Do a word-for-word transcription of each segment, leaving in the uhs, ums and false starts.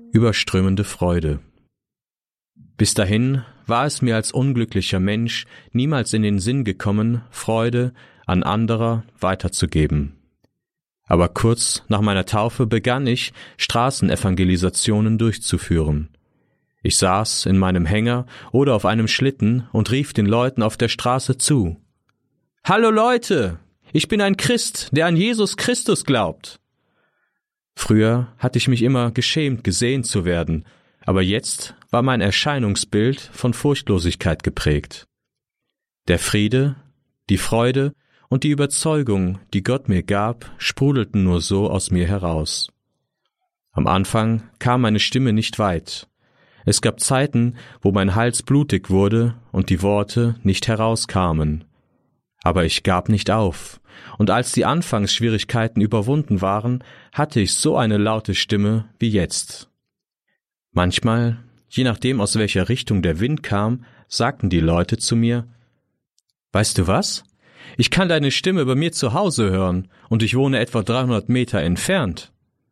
Überströmende Freude. Bis dahin war es mir als unglücklicher Mensch niemals in den Sinn gekommen, Freude an anderer weiterzugeben. Aber kurz nach meiner Taufe begann ich, Straßenevangelisationen durchzuführen. Ich saß in meinem Hänger oder auf einem Schlitten und rief den Leuten auf der Straße zu: »Hallo Leute, ich bin ein Christ, der an Jesus Christus glaubt.« Früher hatte ich mich immer geschämt, gesehen zu werden, aber jetzt war mein Erscheinungsbild von Furchtlosigkeit geprägt. Der Friede, die Freude und die Überzeugung, die Gott mir gab, sprudelten nur so aus mir heraus. Am Anfang kam meine Stimme nicht weit. Es gab Zeiten, wo mein Hals blutig wurde und die Worte nicht herauskamen. Aber ich gab nicht auf, und als die Anfangsschwierigkeiten überwunden waren, hatte ich so eine laute Stimme wie jetzt. Manchmal, je nachdem aus welcher Richtung der Wind kam, sagten die Leute zu mir: »Weißt du was? Ich kann deine Stimme bei mir zu Hause hören, und ich wohne etwa dreihundert Meter entfernt.«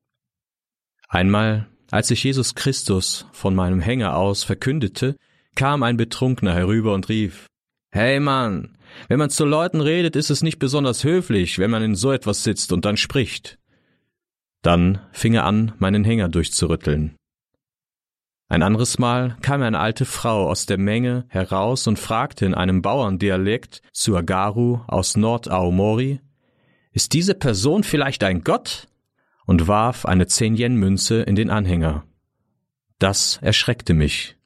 Einmal, als ich Jesus Christus von meinem Hänger aus verkündete, kam ein Betrunkener herüber und rief: »Hey Mann, wenn man zu Leuten redet, ist es nicht besonders höflich, wenn man in so etwas sitzt und dann spricht.« Dann fing er an, meinen Hänger durchzurütteln. Ein anderes Mal kam eine alte Frau aus der Menge heraus und fragte in einem Bauerndialekt Tsuagaru aus Nord-Aomori: »Ist diese Person vielleicht ein Gott?« und warf eine zehn-Yen-Münze in den Anhänger. Das erschreckte mich.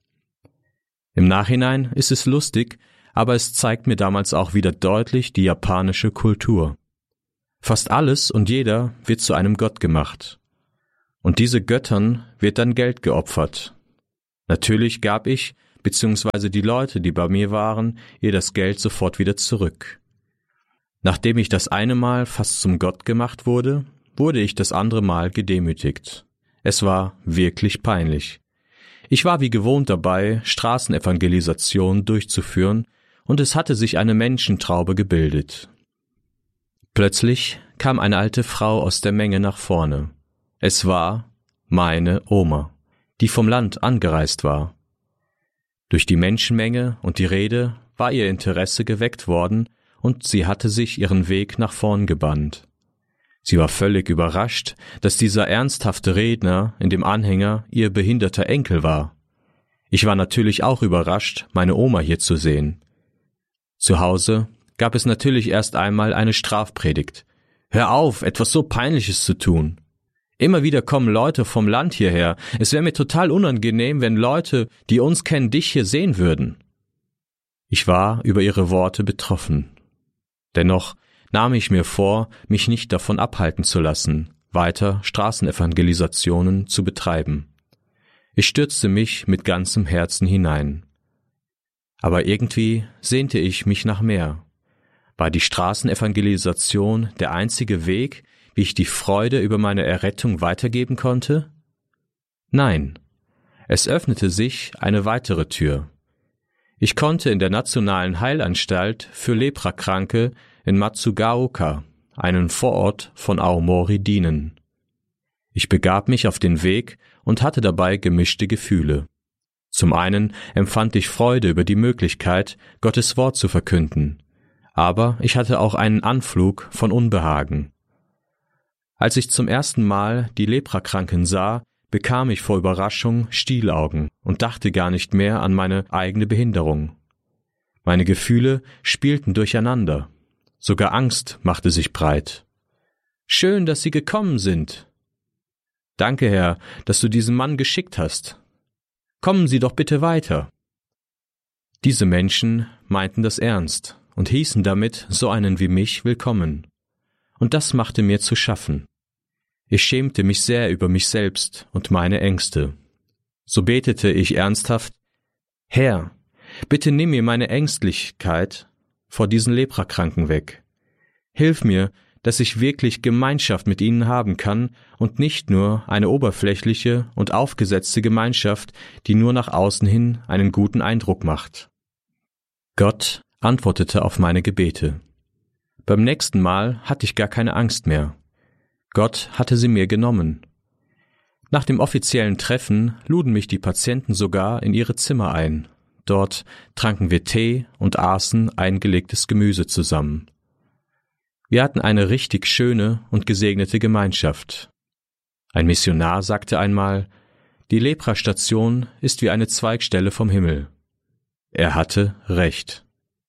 Im Nachhinein ist es lustig, aber es zeigt mir damals auch wieder deutlich die japanische Kultur. Fast alles und jeder wird zu einem Gott gemacht. Und diese Göttern wird dann Geld geopfert. Natürlich gab ich, beziehungsweise die Leute, die bei mir waren, ihr das Geld sofort wieder zurück. Nachdem ich das eine Mal fast zum Gott gemacht wurde, wurde ich das andere Mal gedemütigt. Es war wirklich peinlich. Ich war wie gewohnt dabei, Straßenevangelisation durchzuführen, und es hatte sich eine Menschentraube gebildet. Plötzlich kam eine alte Frau aus der Menge nach vorne. Es war meine Oma, die vom Land angereist war. Durch die Menschenmenge und die Rede war ihr Interesse geweckt worden, und sie hatte sich ihren Weg nach vorn gebannt. Sie war völlig überrascht, dass dieser ernsthafte Redner in dem Anhänger ihr behinderter Enkel war. Ich war natürlich auch überrascht, meine Oma hier zu sehen. Zu Hause gab es natürlich erst einmal eine Strafpredigt. »Hör auf, etwas so Peinliches zu tun. Immer wieder kommen Leute vom Land hierher. Es wäre mir total unangenehm, wenn Leute, die uns kennen, dich hier sehen würden.« Ich war über ihre Worte betroffen. Dennoch nahm ich mir vor, mich nicht davon abhalten zu lassen, weiter Straßenevangelisationen zu betreiben. Ich stürzte mich mit ganzem Herzen hinein. Aber irgendwie sehnte ich mich nach mehr. War die Straßenevangelisation der einzige Weg, wie ich die Freude über meine Errettung weitergeben konnte? Nein, es öffnete sich eine weitere Tür. Ich konnte in der Nationalen Heilanstalt für Leprakranke in Matsugaoka, einen Vorort von Aomori, dienen. Ich begab mich auf den Weg und hatte dabei gemischte Gefühle. Zum einen empfand ich Freude über die Möglichkeit, Gottes Wort zu verkünden, aber ich hatte auch einen Anflug von Unbehagen. Als ich zum ersten Mal die Leprakranken sah, bekam ich vor Überraschung Stielaugen und dachte gar nicht mehr an meine eigene Behinderung. Meine Gefühle spielten durcheinander. Sogar Angst machte sich breit. »Schön, dass Sie gekommen sind.« »Danke, Herr, dass du diesen Mann geschickt hast. Kommen Sie doch bitte weiter.« Diese Menschen meinten das ernst und hießen damit so einen wie mich willkommen. Und das machte mir zu schaffen. Ich schämte mich sehr über mich selbst und meine Ängste. So betete ich ernsthaft: »Herr, bitte nimm mir meine Ängstlichkeit vor diesen Leprakranken weg. Hilf mir, dass ich wirklich Gemeinschaft mit ihnen haben kann und nicht nur eine oberflächliche und aufgesetzte Gemeinschaft, die nur nach außen hin einen guten Eindruck macht.« Gott antwortete auf meine Gebete. Beim nächsten Mal hatte ich gar keine Angst mehr. Gott hatte sie mir genommen. Nach dem offiziellen Treffen luden mich die Patienten sogar in ihre Zimmer ein. Dort tranken wir Tee und aßen eingelegtes Gemüse zusammen. Wir hatten eine richtig schöne und gesegnete Gemeinschaft. Ein Missionar sagte einmal, die Leprastation ist wie eine Zweigstelle vom Himmel. Er hatte recht.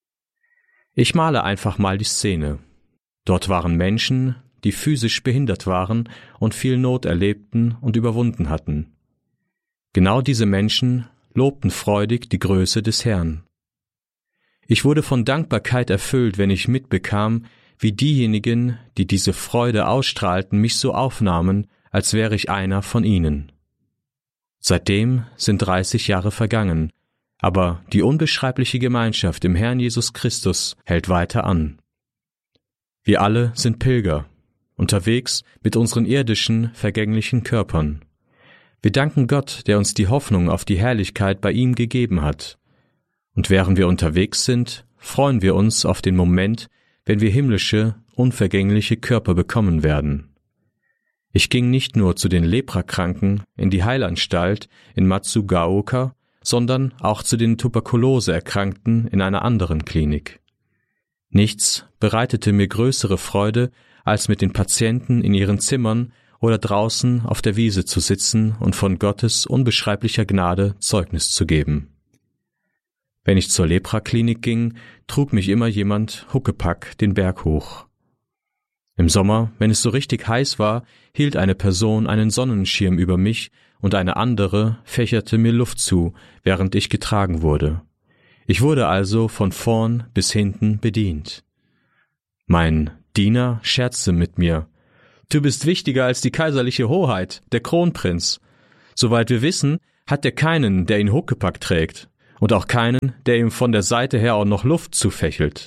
Ich male einfach mal die Szene. Dort waren Menschen, die physisch behindert waren und viel Not erlebten und überwunden hatten. Genau diese Menschen lobten freudig die Größe des Herrn. Ich wurde von Dankbarkeit erfüllt, wenn ich mitbekam, wie diejenigen, die diese Freude ausstrahlten, mich so aufnahmen, als wäre ich einer von ihnen. Seitdem sind dreißig Jahre vergangen, aber die unbeschreibliche Gemeinschaft im Herrn Jesus Christus hält weiter an. Wir alle sind Pilger, unterwegs mit unseren irdischen, vergänglichen Körpern. Wir danken Gott, der uns die Hoffnung auf die Herrlichkeit bei ihm gegeben hat. Und während wir unterwegs sind, freuen wir uns auf den Moment, wenn wir himmlische, unvergängliche Körper bekommen werden. Ich ging nicht nur zu den Leprakranken in die Heilanstalt in Matsugaoka, sondern auch zu den Tuberkuloseerkrankten in einer anderen Klinik. Nichts bereitete mir größere Freude, als mit den Patienten in ihren Zimmern oder draußen auf der Wiese zu sitzen und von Gottes unbeschreiblicher Gnade Zeugnis zu geben. Wenn ich zur Lepraklinik ging, trug mich immer jemand Huckepack den Berg hoch. Im Sommer, wenn es so richtig heiß war, hielt eine Person einen Sonnenschirm über mich und eine andere fächerte mir Luft zu, während ich getragen wurde. Ich wurde also von vorn bis hinten bedient. Mein Diener scherzte mit mir. »Du bist wichtiger als die kaiserliche Hoheit, der Kronprinz. Soweit wir wissen, hat er keinen, der ihn Huckepack trägt, und auch keinen, der ihm von der Seite her auch noch Luft zufächelt.«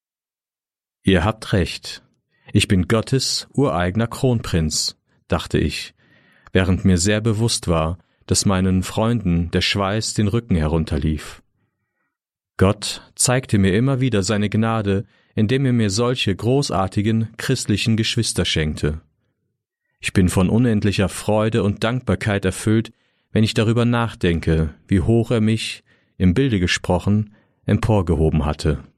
»Ihr habt recht. Ich bin Gottes ureigener Kronprinz«, dachte ich, während mir sehr bewusst war, dass meinen Freunden der Schweiß den Rücken herunterlief. Gott zeigte mir immer wieder seine Gnade, indem er mir solche großartigen christlichen Geschwister schenkte. Ich bin von unendlicher Freude und Dankbarkeit erfüllt, wenn ich darüber nachdenke, wie hoch er mich, im Bilde gesprochen, emporgehoben hatte.